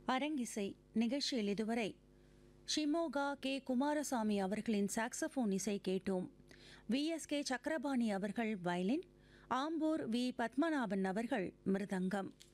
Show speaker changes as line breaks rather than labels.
அரங்கிசை நிகழ்ச்சியில் இதுவரை ஷிமோகா கே குமாரசாமி அவர்களின் சாக்ஸபோன் இசை கேட்டோம். VSK சக்கரபாணி அவர்கள் வயலின், ஆம்பூர் வி பத்மநாபன் அவர்கள் மிருதங்கம்.